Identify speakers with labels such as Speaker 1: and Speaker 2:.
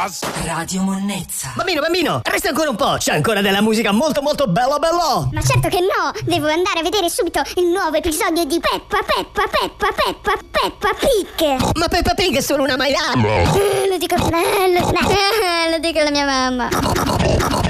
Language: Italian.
Speaker 1: Claus.
Speaker 2: Radio Monnezza.
Speaker 3: Bambino, resta ancora un po'. C'è ancora della musica molto bella.
Speaker 4: Ma certo che no, devo andare a vedere subito il nuovo episodio di Peppa Pig.
Speaker 3: Ma Peppa Pig è solo una maiala.
Speaker 4: Lo dico alla mia mamma.